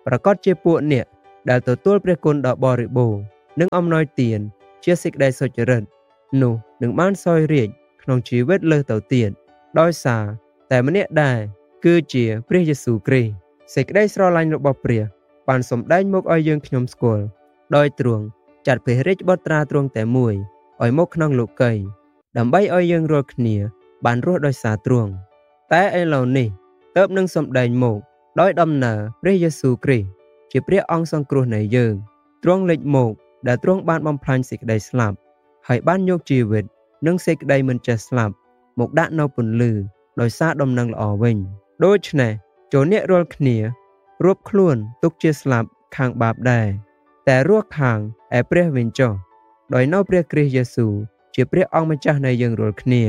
ប្រកាសជាពួកអ្នកដែលទទួលព្រះគុណដ៏បរិបូរណ៍និងអំណោយទានជាសេចក្តីសុចរិតនោះនឹងបានសោយរាជ្យក្នុងជីវិតលើសទៅទៀតដោយសារតែម្នាក់ដែរគឺជាព្រះយេស៊ូវគ្រីស្ទសេចក្តីស្រឡាញ់របស់ព្រះបានសម្ដែងមកឲ្យយើងខ្ញុំស្គាល់ដោយទ្រង់ចាត់ព្រះរាជបុត្រាទ្រង់តែមួយឲ្យមកក្នុងលោកីដើម្បីឲ្យយើងរាល់គ្នាបានរស់ដោយសារទ្រង់តែឥឡូវនេះទើបនឹងសម្ដែងមកដោយដំណើរព្រះយេស៊ូវគ្រីស្ទជាព្រះអង្គសង្គ្រោះនៃយើងទ្រង់លេចមកដែលទ្រង់បានបំផ្លាញសេចក្តីស្លាប់ហើយបានយកជីវិតនិងសេចក្តីមិនចេះស្លាប់មកដាក់នៅពន្លឺដោយសារដំណឹងល្អវិញដូច្នេះចូលអ្នករាល់គ្នារួបខ្លួនទុកជាស្លាប់ខាងបាបដែរតែរស់ខាងឯព្រះវិញចុះដោយនៅព្រះគ្រីស្ទយេស៊ូវជាព្រះអង្គម្ចាស់នៃយើងរាល់គ្នា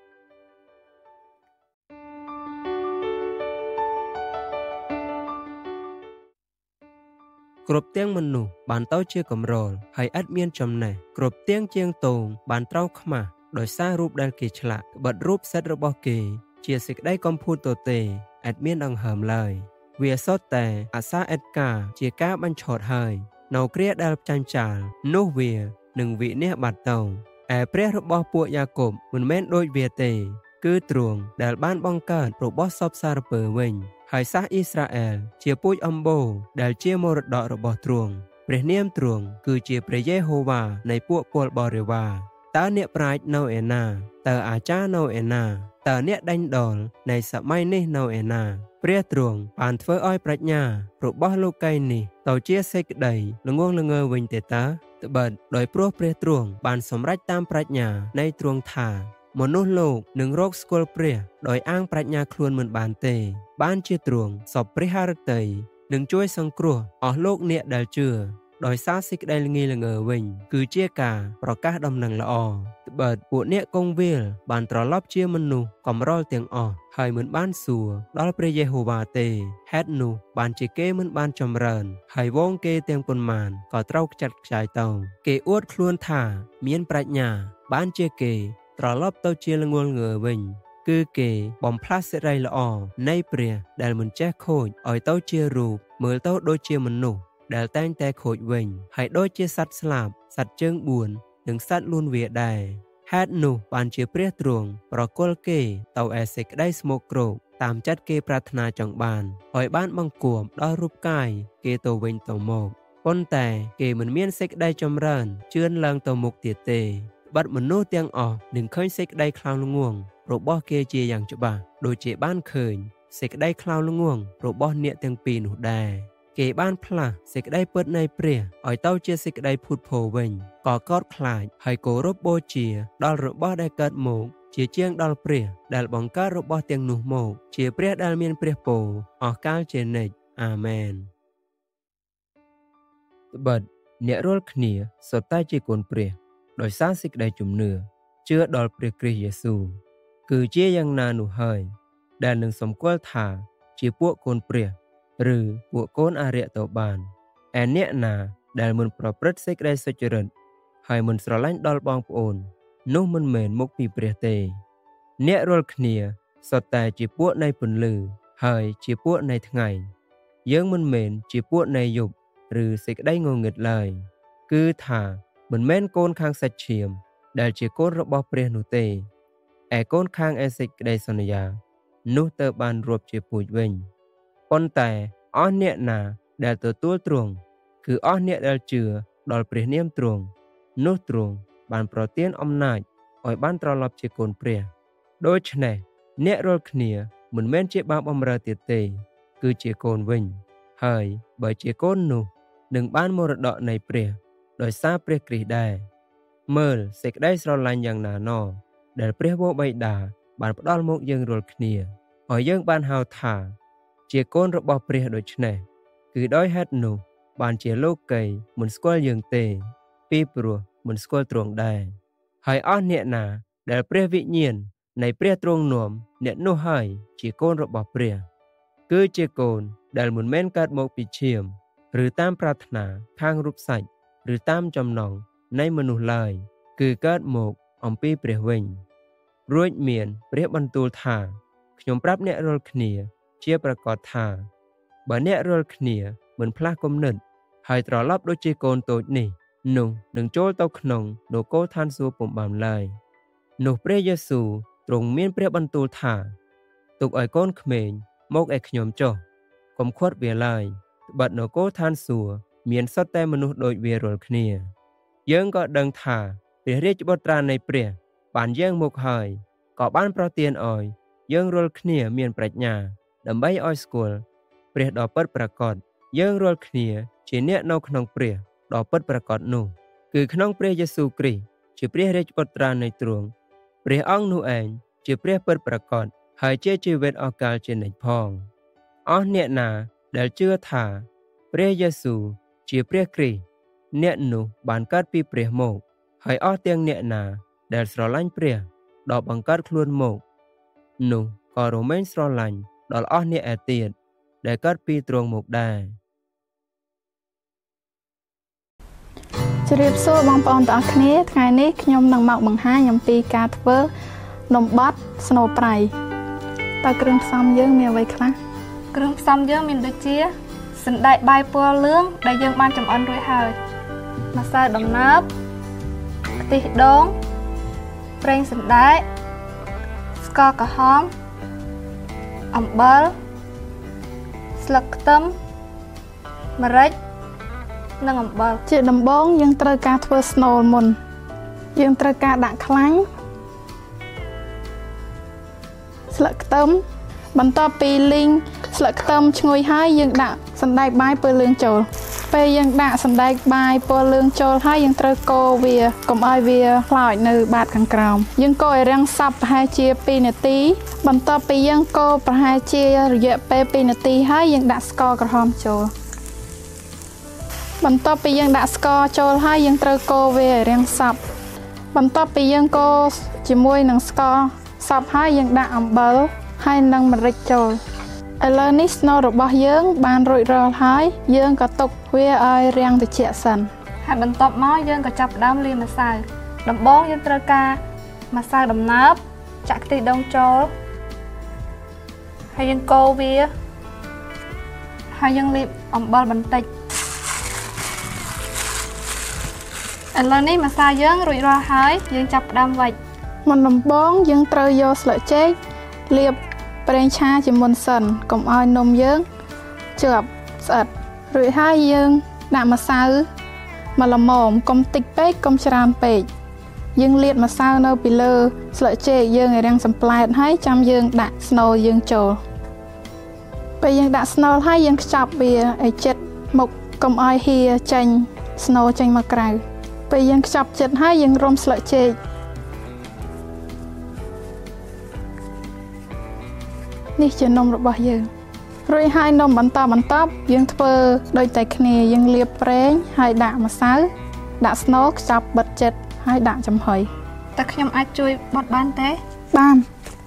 គ្រប់ទាំងមនុស្សបានទៅជាកម្រលហើយឥតមានចំណេះគ្រប់ទាំងជាងតោងបានត្រូវខ្មាស់ដោយសាររូបដែលគេឆ្លាក់ត្បិតរូបសិទ្ធិរបស់គេជាសេចក្តីកំពូលទទេឥតមានដង្ហើមឡើយវាសុទ្ធតែអាសាឥតការជាការបញ្ឆោតហើយនៅគ្រាដែលចាញ់ចាលនោះវានឹងវិនាសបាត់ទៅឯព្រះរបស់ពួកយ៉ាកុបមិនមែនដូចវាទេគឺទ្រង់ដែលបានបង្កើតរបស់សពសារពើវិញហើយសាសអ៊ីស្រាអែលជាពូជអម្បូរដែលជាមរតករបស់ទ្រង់ព្រះនាមទ្រង់គឺជាព្រះយេហូវ៉ានៃពួកពលបរិវារតើអ្នកប្រាជ្ញនៅឯណាតើអាចារ្យនៅឯណាតើអ្នកដេញដោលនៃសម័យនេះនៅឯណាព្រះទ្រង់បានធ្វើឲ្យប្រាជ្ញារបស់លោកីនេះទៅជាសេចក្តីល្ងងល្ងើវិញទេតើត្បិតដោយព្រោះព្រះទ្រង់បានសម្រេចតាមប្រាជ្ញានៃទ្រង់ថាមនុស្សលោកនឹងរកស្គាល់ព្រះដោយអាងប្រាជ្ញាខ្លួនមិនបានទេបានជាទ្រង់សពព្រះハរតីនឹងជួយសង្គ្រោះអស់លោកអ្នកដែលជឿដោយសារសេចក្តីល្ងីល្ងើវិញគឺជាការប្រកាសដំណឹងល្អត្បិតពួកអ្នកគង់វាលបានត្រឡប់ជាមនុស្សកំរល់ទាំងអស់ហើយមិនបានសួរដល់ព្រះយេហូវ៉ាទេហេតុនោះបានជាគេមិនបានចម្រើនហើយវងគេទាំងប៉ុន្មានក៏ត្រូវខ្ចាត់ខ្ចាយទៅគេអួតខ្លួនថាមានប្រាជ្ញាបានជាគេត្រឡប់ទៅជាល្ងល់ងើវិញគឺគេបំផ្លាស់សេរីល្អនៃព្រះដែលមិនចេះខូចឲ្យទៅជារូបមើលទៅដូចជាមនុស្សដែលតែងតែខូចវិញហើយដូចជាសត្វស្លាបសត្វជើងបួននិងសត្វលួនវាដែរហេតុនោះបានជាព្រះទ្រង់ប្រគល់គេទៅឯសេចក្តីស្មោកគ្រោកតាមចិត្តគេប្រាថ្នាចង់បានឲ្យបានបង្គាប់ដល់រូបកាយគេទៅវិញទៅមកប៉ុន្តែគេមិនមានសេចក្តីចម្រើនជឿនឡើងទៅមុខទៀតទេបាត់មនុស្សទាំងអស់នឹងឃើញសេចក្តីខ្លោចល្ងង់របស់គេជាយ៉ាងច្បាស់ដូចជាបានឃើញសេចក្តីខ្លោចល្ងង់របស់អ្នកទាំងពីរនោះដែរគេបានផ្លាស់សេចក្តីពិតនៃព្រះឲ្យទៅជាសេចក្តីភូតភរវិញក៏កោតខ្លាចហើយគោរពបូជាដល់របស់ដែលកើតមកជាជាងដល់ព្រះដែលបង្កើតរបស់ទាំងនោះមកជាព្រះដែលមានព្រះពរអស់កលជានិច្ចអាមែនត្បិតអ្នករាល់គ្នាសុទ្ធតែជាកូនព្រះដោយសារសេចក្តីជំនឿជឿដល់ព្រះគ្រីស្ទយេស៊ូវគឺជាយ៉ាងណានោះហើយដែលនឹងសម្គាល់ថាជាពួកកូនព្រះឬពួកកូនអារ្យទៅបានឯអ្នកណាដែលមិនប្រព្រឹត្តសេចក្តីសុចរិតហើយមិនស្រឡាញ់ដល់បងប្អូននោះមិនមែនមកពីព្រះទេអ្នករាល់គ្នាសុទ្ធតែជាពួកនៃពន្លឺហើយជាពួកនៃថ្ងៃយើងមិនមែនជាពួកនៃយប់ឬសេចក្តីងងឹតឡើយគឺថាមិនមែនកូនខាងសាច់ឈាមដែលជាកូនរបស់ព្រះនោះទេឯកូនខាងឯសេចក្តីសន្យានោះទៅបានរាប់ជាពូជវិញប៉ុន្តែអស់អ្នកណាដែលទទួលទ្រង់គឺអស់អ្នកដែលជឿដល់ព្រះនាមទ្រង់នោះទ្រង់បានប្រទានអំណាចឲ្យបានត្រឡប់ជាកូនព្រះដូច្នេះអ្នករាល់គ្នាមិនមែនជាបាបបំរើទៀតទេគឺជាកូនវិញហើយបើជាកូននោះនឹងបានមរតកនៃព្រះដោយសារព្រះគ្រីស្ទដែរមើលសេចក្តីស្រឡាញ់យ៉ាងណាណោដែលព្រះវរបិតាបានផ្ដល់មកយើងរាល់គ្នាឲ្យយើងបានហៅថាជាកូនរបស់ព្រះដូច្នេះគឺដោយហេតុនោះបានជាលោកីមិនស្គាល់យើងទេពីព្រោះមិនស្គាល់ទ្រង់ដែរហើយអស់អ្នកណាដែលព្រះវិញ្ញាណនៃព្រះទ្រង់នាំអ្នកនោះហើយជាកូនរបស់ព្រះគឺជាកូនដែលមិនមែនកើតមកពីឈាមឬតាមប្រាថ្នាខាងរូបសាច់ឬតាមចំណងនៃមនុស្សឡើយគឺកើតមកអំពីព្រះវិញរួចមានព្រះបន្ទូលថាខ្ញុំប្រាប់អ្នករាល់គ្នាជាប្រកាសថាបើអ្នករាល់គ្នាមិនផ្លាស់គំនិតហើយត្រឡប់ដូចជាកូនតូចនេះនោះនឹងចូលទៅក្នុងនគរឋានសួគ៌ពុំបានឡើយនោះព្រះយេស៊ូវទ្រង់មានព្រះបន្ទូលថាទុកឲ្យកូនក្មេងមកឯខ្ញុំចុះកុំខាត់វាឡើយត្បិតនគរឋានសួគ៌មានសុទ្ធតែមនុស្សដូចវារាល់គ្នាយើងក៏ដឹងថាព្រះរាជបុត្រានៃព្រះបានយាងមកហើយក៏បានប្រទានឲ្យយើងរាល់គ្នាមានប្រាជ្ញាដើម្បីឲ្យស្គាល់ព្រះដ៏ពិតប្រាកដយើងរាល់គ្នាជាអ្នកនៅក្នុងព្រះដ៏ពិតប្រាកដនោះគឺក្នុងព្រះយេស៊ូវគ្រីស្ទជាព្រះរាជបុត្រានៃទ្រង់ព្រះអង្គនោះឯងជាព្រះពិតប្រាកដហើយជាជីវិតអកាលជានិច្ចផងអស់អ្នកណាដែលជឿថាព្រះយេស៊ូវជាព្រះគ្រីស្ទអ្នកនោះបានកើតពីព្រះមកហើយអស់ទាំងអ្នកណាដែលស្រឡាញ់ព្រះដ៏បង្កើតខ្លួនមកនោះក៏រមែងស្រឡាញ់ដល់អស់អ្នកឯទៀតដែលកើតពីទ្រង់មកដែរជម្រាបសួរបងប្អូនទាំងអស់គ្នាថ្ងៃនេះខ្ញុំនឹងមកបង្ហាញអំពីការធ្វើនំបត់ស្នូលប្រៃតើគ្រឿងផ្សំយើងមានអ្វីខ្លះគ្រឿងផ្សំយើងមានដូចជាសណ្តែកបាយពណ៌លឿងដែលយើងបានចម្អិនរួចហើយម្សៅដំណើបខ្ទិះដូងប្រេងសណ្តែកស្ករក្រហមអំបិលស្លឹកខ្ទឹមម្រេចនិងអំបិលជាដំបូងយើងត្រូវការធ្វើស្នូលមុនយើងត្រូវការដាក់ខ្លាញ់ស្លឹកខ្ទឹមបន្ទាប់ពីលីងស្លឹកខ្ទឹមឈ្ងុយហើយយើងដាក់សណ្តែកបាយពណ៌លឿងចូលពេលយើងដាក់សណ្តែកបាយពណ៌លឿងចូលហើយយើងត្រូវកូរវាកុំឲ្យវាខ្លោចនៅបាតខាងក្រោមយើងកូរឲ្យរាងសព្វប្រហែលជាពីរនាទីបន្ទាប់ពីយើងកូរប្រហែលជារយៈពេលពីរនាទីហើយយើងដាក់ស្ករក្រហមចូលបន្ទាប់ពីយើងដាក់ស្ករចូលហើយយើងត្រូវកូរវាឲ្យរាងសព្វបន្ទាប់ពីយើងកូរជាមួយនឹងស្ករសព្វហើយយើងដាក់អំបិលហើយនិងម្រេចចូលឥឡូវនេះស្នូលរបស់យើងបានរួចរាល់ហើយយើងក៏ទុកវាឲ្យរាងត្រជាក់សិនហើយបន្ទាប់មកយើងក៏ចាប់ផ្ដើមលាយម្សៅដំបូងយើងត្រូវការម្សៅដំណើបចាក់ខ្ទិះដូងចូលហើយយើងកូរវាហើយយើងលាបអំបិលបន្តិចឥឡូវនេះម្សៅយើងរួចរាល់ហើយយើងចាប់ផ្ដើមវេចមុនដំបូងយើងត្រូវយកស្លឹកចេកលាបប្រេងឆាជាមុនសិនកុំឲ្យនំយើងជាប់ស្អិតរួចហើយយើងដាក់ម្សៅមកល្មមកុំតិចពេកកុំច្រើនពេកយើងលាបម្សៅនៅពីលើស្លឹកចេកយើងឲ្យរាងសម្ប្លែតហើយចាំយើងដាក់ស្នូលយើងចូលពេលយើងដាក់ស្នូលហើយយើងខ្ចប់វាឲ្យជិតមុខកុំឲ្យហៀចេញស្នូលចេញមកក្រៅពេលយើងខ្ចប់ជិតហើយយើងរុំស្លឹកចេកនេះជានំរបស់យើងរួចហើយនំបន្តបន្តយើងធ្វើដូចតែគ្នាយើងលាបប្រេងហើយដាក់ម្សៅដាក់ស្នូលខ្ចប់បិទជិតហើយដាក់ចំហុយតើខ្ញុំអាចជួយបត់បានទេបាន